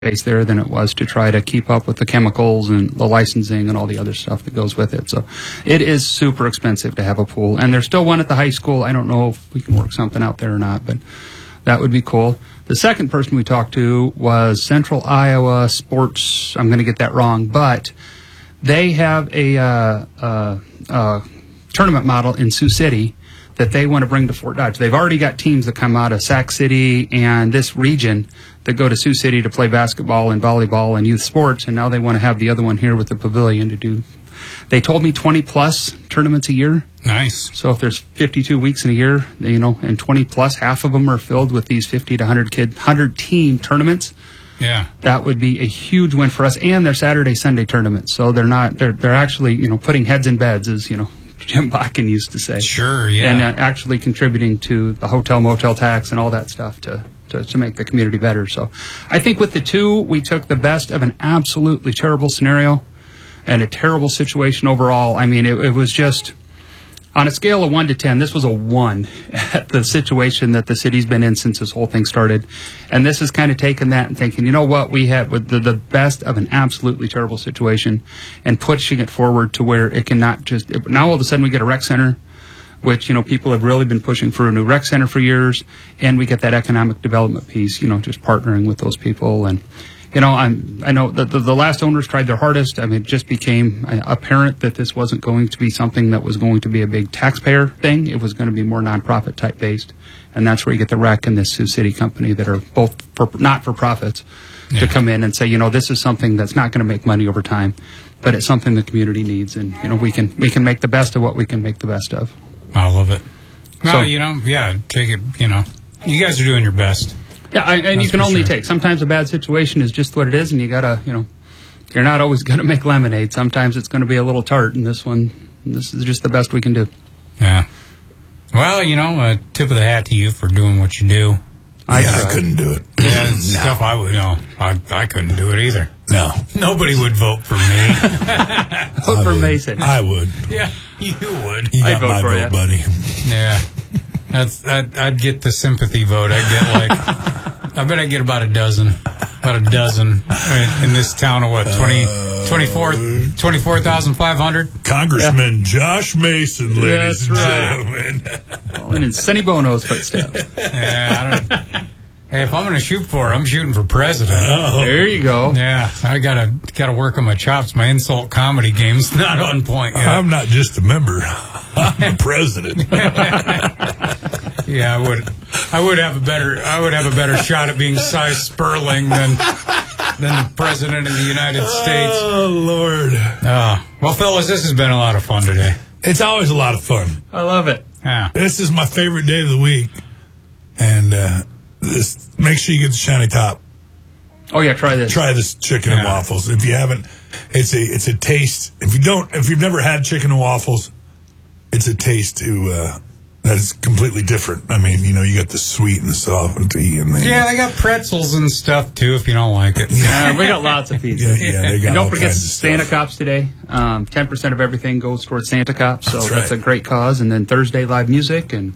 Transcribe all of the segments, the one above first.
space there than it was to try to keep up with the chemicals and the licensing and all the other stuff that goes with it. So it is super expensive to have a pool. And there's still one at the high school. I don't know if we can work something out there or not, but that would be cool. The second person we talked to was Central Iowa Sports. I'm going to get that wrong, but they have a tournament model in Sioux City that they want to bring to Fort Dodge. They've already got teams that come out of Sac City and this region that go to Sioux City to play basketball and volleyball and youth sports, and now they want to have the other one here with the pavilion to do. They told me 20-plus tournaments a year. Nice. So if there's 52 weeks in a year, you know, and 20-plus, half of them are filled with these 50 to 100-team tournaments. Yeah. That would be a huge win for us. And they're Saturday, Sunday tournaments. So they're actually, you know, putting heads in beds, as, you know, Jim Bakken used to say. Sure, yeah. And actually contributing to the hotel motel tax and all that stuff to make the community better. So I think with the two, we took the best of an absolutely terrible scenario and a terrible situation overall. I mean, it was just, on a scale of 1 to 10, this was a 1 at the situation that the city's been in since this whole thing started. And this is kind of taking that and thinking, you know what, we had with the best of an absolutely terrible situation and pushing it forward to where it can not just, now all of a sudden we get a rec center, which, you know, people have really been pushing for a new rec center for years, and we get that economic development piece, you know, just partnering with those people. And, you know, I know that the last owners tried their hardest. I mean, it just became apparent that this wasn't going to be something that was going to be a big taxpayer thing. It was going to be more nonprofit type based. And that's where you get the rec and this Sioux City company that are both not-for-profits to come in and say, you know, this is something that's not going to make money over time, but it's something the community needs. And, you know, we can make the best of what we can make the best of. I love it. Well, So, you know, yeah, take it, you know, you guys are doing your best. Yeah, and you can only take. Sometimes a bad situation is just what it is, and you gotta, you know, you're not always gonna make lemonade. Sometimes it's gonna be a little tart, and this is just the best we can do. Yeah. Well, you know, tip of the hat to you for doing what you do. I couldn't do it. Yeah, stuff I would, no, I couldn't do it either. No. Nobody would vote for me. Vote for Mason. I would. Yeah, you would. You I'd got my vote for vote, you. buddy. Yeah. I'd get the sympathy vote. I'd get like, I bet I'd get about a dozen in this town of what, 24,500? Congressman Josh Mason, ladies and gentlemen. Following in Sonny Bono's footsteps. Yeah, hey, if I'm going to shoot for it, I'm shooting for president. There you go. Yeah, I gotta work on my chops. My insult comedy game's not on point yet. I'm not just a member. I'm the president. Yeah, I would have a better shot at being Cy Sperling than the president of the United States. Oh, Lord. Well, fellas, this has been a lot of fun today. It's always a lot of fun. I love it. Yeah. This is my favorite day of the week. And make sure you get the shiny top. Oh yeah, try this. Try this chicken and waffles. If you haven't, it's a taste. If you've never had chicken and waffles, it's a taste that is completely different. I mean, you know, you got the sweet and the salty, and they got pretzels and stuff too. If you don't like it, we got lots of pizza. Yeah, they got. And all don't forget kinds of Santa stuff. Cops today. 10% of everything goes towards Santa Cops, so That's that's a right. great cause. And then Thursday live music and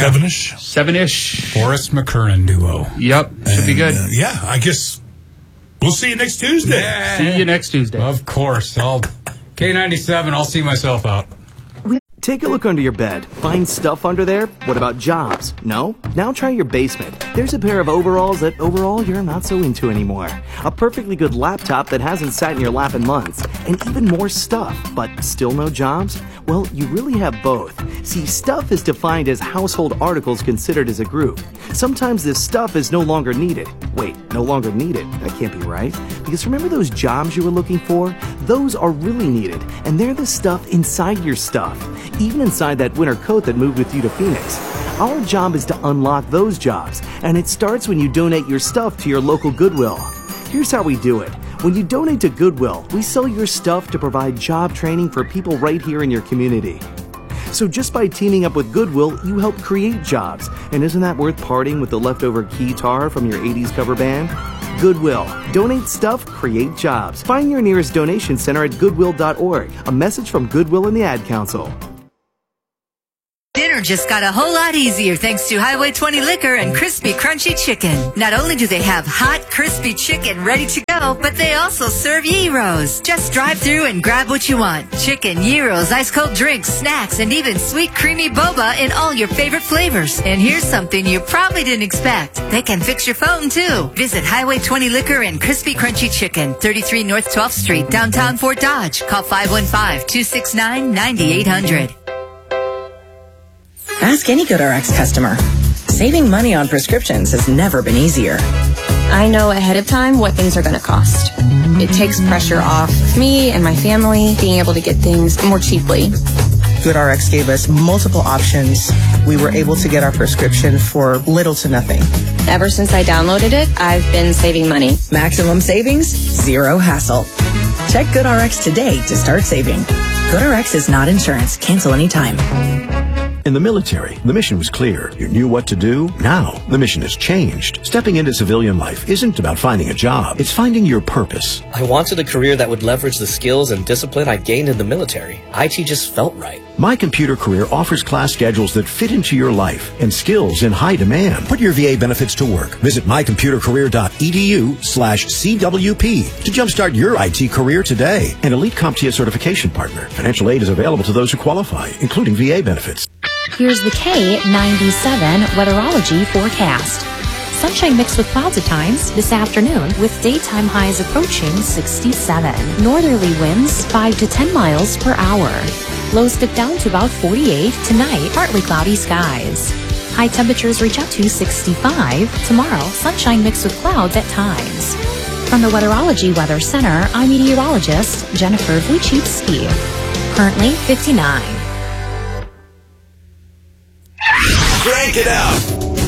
7-ish. Forrest McCurran duo. Yep, should be good. Yeah, I guess we'll see you next Tuesday. Yeah. See you next Tuesday. Of course, K97. I'll see myself out. Take a look under your bed. Find stuff under there? What about jobs? No? Now try your basement. There's a pair of overalls that overall you're not so into anymore. A perfectly good laptop that hasn't sat in your lap in months. And even more stuff, but still no jobs? Well, you really have both. See, stuff is defined as household articles considered as a group. Sometimes this stuff is no longer needed. Wait, no longer needed? That can't be right. Because remember those jobs you were looking for? Those are really needed, and they're the stuff inside your stuff. Even inside that winter coat that moved with you to Phoenix. Our job is to unlock those jobs, and it starts when you donate your stuff to your local Goodwill. Here's how we do it. When you donate to Goodwill, we sell your stuff to provide job training for people right here in your community. So just by teaming up with Goodwill, you help create jobs. And isn't that worth parting with the leftover guitar from your 80s cover band? Goodwill. Donate stuff, create jobs. Find your nearest donation center at goodwill.org. A message from Goodwill and the Ad Council. Dinner just got a whole lot easier thanks to Highway 20 Liquor and Crispy Crunchy Chicken. Not only do they have hot, crispy chicken ready to go, but they also serve gyros. Just drive through and grab what you want. Chicken, gyros, ice cold drinks, snacks, and even sweet creamy boba in all your favorite flavors. And here's something you probably didn't expect. They can fix your phone too. Visit Highway 20 Liquor and Crispy Crunchy Chicken, 33 North 12th Street, downtown Fort Dodge. Call 515-269-9800. Ask any GoodRx customer. Saving money on prescriptions has never been easier. I know ahead of time what things are going to cost. It takes pressure off me and my family being able to get things more cheaply. GoodRx gave us multiple options. We were able to get our prescription for little to nothing. Ever since I downloaded it, I've been saving money. Maximum savings, zero hassle. Check GoodRx today to start saving. GoodRx is not insurance. Cancel anytime. In the military, the mission was clear. You knew what to do. Now, the mission has changed. Stepping into civilian life isn't about finding a job. It's finding your purpose. I wanted a career that would leverage the skills and discipline I gained in the military. IT just felt right. My Computer Career offers class schedules that fit into your life and skills in high demand. Put your VA benefits to work. Visit mycomputercareer.edu/CWP to jumpstart your IT career today. An elite CompTIA certification partner. Financial aid is available to those who qualify, including VA benefits. Here's the K97 weatherology forecast. Sunshine mixed with clouds at times this afternoon with daytime highs approaching 67. Northerly winds 5 to 10 miles per hour. Lows dip down to about 48 tonight, partly cloudy skies. High temperatures reach up to 65. Tomorrow, sunshine mixed with clouds at times. From the Weatherology Weather Center, I'm meteorologist Jennifer Wojcicki. Currently 59. Crank it out.